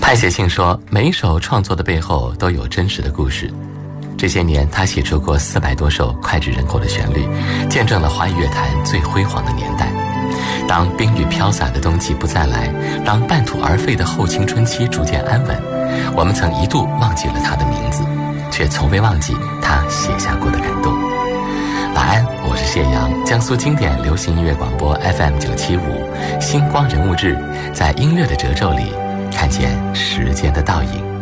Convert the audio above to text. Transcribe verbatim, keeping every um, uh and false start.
潘协庆说，每一首创作的背后都有真实的故事。这些年，他写出过四百多首脍炙人口的旋律，见证了华语乐坛最辉煌的年代。当冰雨飘洒的冬季不再来，当半途而废的后青春期逐渐安稳，我们曾一度忘记了他的名字，却从未忘记他写下过的感动。晚安，我是谢阳，江苏经典流行音乐广播 F M 九七五，星光人物志，在音乐的褶皱里看见时间的倒影。